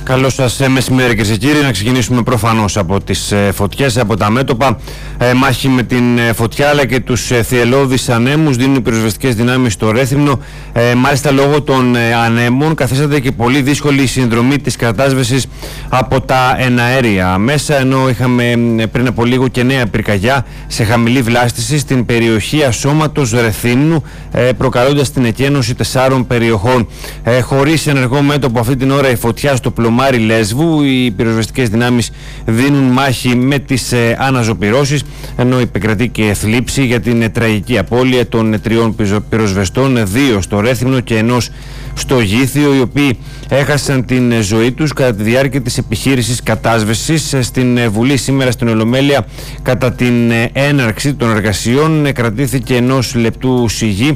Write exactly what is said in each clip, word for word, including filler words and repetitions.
Καλό σας μεσημέρι, κυρίες και κύριοι. Να ξεκινήσουμε προφανώς από τις φωτιές, από τα μέτωπα. Ε, μάχη με την φωτιά αλλά και τους ε, θυελλώδεις ανέμους δίνουν οι πυροσβεστικές δυνάμεις στο Ρέθυμνο. Ε, μάλιστα, λόγω των ε, ανέμων καθίσταται και πολύ δύσκολη η συνδρομή της κατάσβεσης από τα εναέρια μέσα. Ενώ είχαμε ε, πριν από λίγο και νέα πυρκαγιά σε χαμηλή βλάστηση στην περιοχή Ασώματος Ρεθύμνου, ε, προκαλώντας την εκένωση τεσσάρων περιοχών. Ε, χωρίς ενεργό μέτωπο αυτή την ώρα η φωτιά στο πλωμάρι Λέσβου, οι πυροσβεστικές δυνάμεις δίνουν μάχη με τις ε, αναζωπυρώσεις, ενώ επικρατεί και θλίψη για την ε, τραγική απώλεια των ε, τριών πυροσβεστών, ε, δύο στο Ρέθυμνο και ενός στο Γήθιο, οι οποίοι έχασαν την ε, ζωή τους κατά τη διάρκεια της επιχείρησης κατάσβεσης. Ε, στην ε, Βουλή σήμερα στην Ολομέλεια, κατά την ε, έναρξη των εργασιών, ε, κρατήθηκε ενός λεπτού σιγή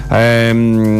ε,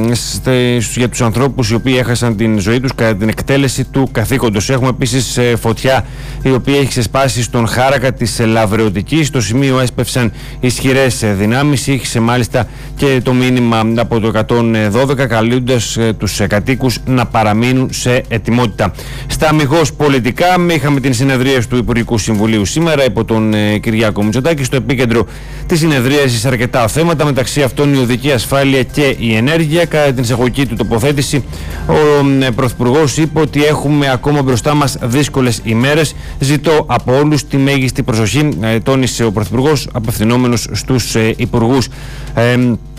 στε, για τους ανθρώπους οι οποίοι έχασαν την ζωή τους κατά την εκτέλεση του καθήκοντος. Έχουμε επίσης ε, φωτιά η οποία έχει ξεσπάσει στον χάρακα της ε, Λαβρεωτικής. Στο σημείο έσπευσαν ισχυρές ε, δυνάμεις. Είχε μάλιστα και το μήνυμα από το εκατόν δώδεκα καλούντας ε, τους ε, κατοίκους να παραμείνουν σε ετοιμότητα. Στα αμιγώς πολιτικά, είχαμε την συνεδρίαση του Υπουργικού Συμβουλίου σήμερα υπό τον ε, Κυριάκο Μητσοτάκη. Στο επίκεντρο της συνεδρίασης αρκετά θέματα, μεταξύ αυτών η οδική ασφάλεια και η ενέργεια. Κατά την εισαγωγική του τοποθέτηση, ο ε, Πρωθυπουργός είπε ότι έχουμε ακόμα μπροστά μας δύσκολες ημέρες. Ζητώ από όλους τη μέγιστη προσοχή, ε, τόνισε ο Πρωθυπουργός απευθυνόμενος στους ε, υπουργούς. Ε,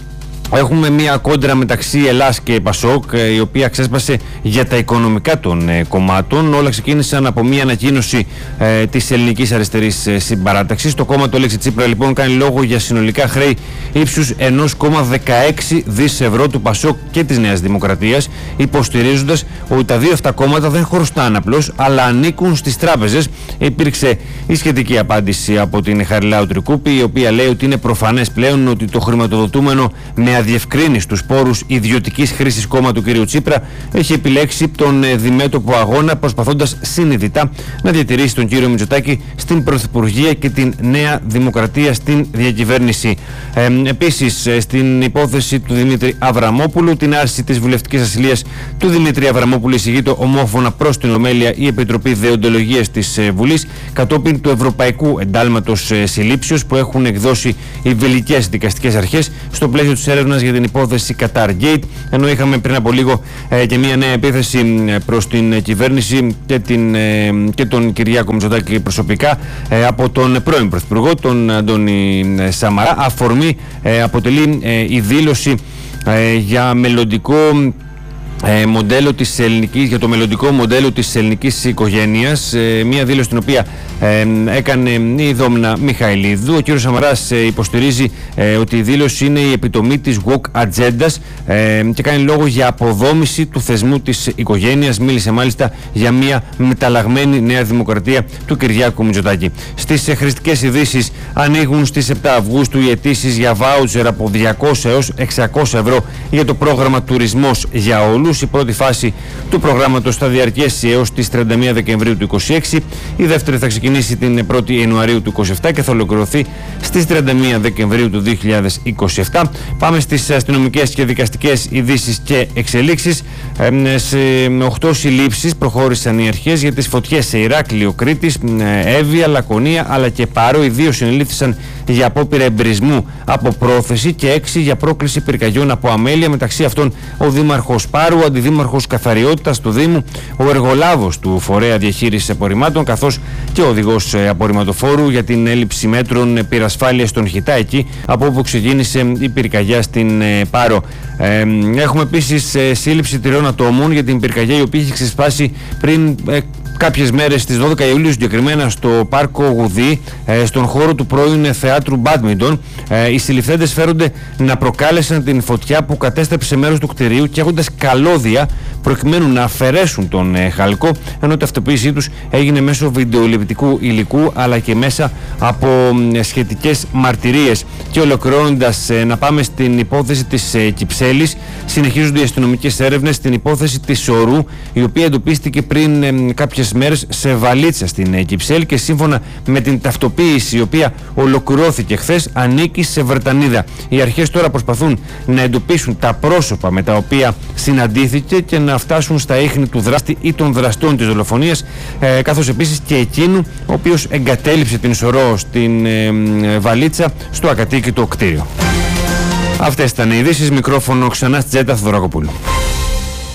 Έχουμε μία κόντρα μεταξύ Ελλάς και Πασόκ, η οποία ξέσπασε για τα οικονομικά των ε, κομμάτων. Όλα ξεκίνησαν από μία ανακοίνωση ε, της Ελληνικής Αριστερής ε, Συμπαράταξης. Το κόμμα του Αλέξη Τσίπρα λοιπόν κάνει λόγο για συνολικά χρέη ύψους ενός κόμμα δεκαέξι δις ευρώ του Πασόκ και της Νέας Δημοκρατίας, υποστηρίζοντας ότι τα δύο αυτά κόμματα δεν χρωστάνε απλώς, αλλά ανήκουν στις τράπεζες. Υπήρξε η σχετική απάντηση από την Χαριλάου Τρικούπη, η οποία λέει ότι είναι προφανές πλέον ότι το χρηματοδοτούμενο με αδιευκρίνιστους πόρους ιδιωτικής χρήσης κόμμα του κ. Τσίπρα έχει επιλέξει τον διμέτωπο αγώνα, προσπαθώντας συνειδητά να διατηρήσει τον κ. Μητσοτάκη στην Πρωθυπουργία και την Νέα Δημοκρατία στην διακυβέρνηση. Ε, επίσης, στην υπόθεση του Δημήτρη Αβραμόπουλου, την άρση της βουλευτικής ασυλίας του Δημήτρη Αβραμόπουλου, εισηγείται ομόφωνα προς την Ολομέλεια η Επιτροπή Δεοντολογίας της Βουλής, κατόπιν του Ευρωπαϊκού Εντάλματος Συλλήψεως που έχουν εκδώσει οι βελγικές δικαστικές αρχές στο πλαίσιο της έρευνας για την υπόθεση Qatar Gate, ενώ είχαμε πριν από λίγο ε, και μια νέα επίθεση προς την ε, κυβέρνηση και, την, ε, και τον Κυριάκο Μητσοτάκη προσωπικά ε, από τον πρώην Πρωθυπουργό, τον Αντώνη Σαμαρά. Αφορμή ε, αποτελεί ε, η δήλωση ε, για μελλοντικό Ε, μοντέλο της ελληνικής, για το μελλοντικό μοντέλο της ελληνικής οικογένειας, ε, μια δήλωση την οποία ε, έκανε η Δόμνα Μιχαηλίδου. Ο κ. Σαμαράς ε, υποστηρίζει ε, ότι η δήλωση είναι η επιτομή της woke ατζέντας ε, και κάνει λόγο για αποδόμηση του θεσμού της οικογένειας. Μίλησε μάλιστα για μια μεταλλαγμένη Νέα Δημοκρατία του Κυριάκου Μητσοτάκη. Στις ε, χρηστικές ειδήσεις, ανοίγουν στις επτά Αυγούστου οι αιτήσεις για βάουτσερ από διακόσια έως εξακόσια ευρώ για το πρόγραμμα Τουρισμός για Όλους. Η πρώτη φάση του προγράμματος θα διαρκέσει έως τις τριάντα μία Δεκεμβρίου του είκοσι έξι. Η δεύτερη θα ξεκινήσει την πρώτη Ιανουαρίου του είκοσι επτά και θα ολοκληρωθεί στις τριάντα μία Δεκεμβρίου του δύο χιλιάδες είκοσι επτά. Πάμε στις αστυνομικές και δικαστικές ειδήσεις και εξελίξεις. Ε, σε οκτώ συλλήψεις προχώρησαν οι αρχές για τις φωτιές σε Ηράκλειο, Κρήτης, Εύβοια, Λακωνία αλλά και Πάρο. Οι δύο συνελήφθησαν για απόπειρα εμπρισμού από πρόθεση και έξι για πρόκληση πυρκαγιών από αμέλεια. Μεταξύ αυτών ο Δήμαρχος Πάρου, ο Αντιδήμαρχος Καθαριότητας του Δήμου, ο εργολάβος του Φορέα Διαχείρισης Απορριμμάτων, καθώς και ο οδηγός απορριμματοφόρου για την έλλειψη μέτρων πυρασφάλειας στον Χιτά, εκεί από όπου ξεκίνησε η πυρκαγιά στην Πάρο. Ε, έχουμε επίσης σύλληψη τριών ατόμων για την πυρκαγιά η οποία έχει ξεσπάσει πριν ε, κάποιες μέρες, στις δώδεκα Ιουλίου συγκεκριμένα, στο Πάρκο Γουδί, ε, στον χώρο του πρώην θεάτρου Μπάντμιντον. Ε, οι συλληφθέντες φέρονται να προκάλεσαν την φωτιά που κατέστρεψε μέρος του κτηρίου και έχοντας καλώδια προκειμένου να αφαιρέσουν τον ε, χαλκό, ενώ η ταυτοποίησή τους έγινε μέσω βιντεοληπτικού υλικού αλλά και μέσα από ε, σχετικές μαρτυρίες. Και ολοκληρώνοντας, ε, να πάμε στην υπόθεση της ε, Κυψέλης. Συνεχίζονται οι αστυνομικές έρευνες στην υπόθεση της Ορού, η οποία εντοπίστηκε πριν ε, κάποιες μέρες σε βαλίτσα στην ε, Κυψέλη και σύμφωνα με την ταυτοποίηση η οποία ολοκληρώθηκε χθες ανήκει σε Βρετανίδα. Οι αρχές τώρα προσπαθούν να εντοπίσουν τα πρόσωπα με τα οποία συναντήθηκε και να να φτάσουν στα ίχνη του δράστη ή των δραστών της δολοφονίας, ε, καθώς επίσης και εκείνου ο οποίος εγκατέλειψε την σωρό στην ε, βαλίτσα στο ακατοίκητο κτίριο. Αυτές ήταν οι ειδήσεις. Μικρόφωνο ξανά στη Τζέτα Θοδωρακοπούλου.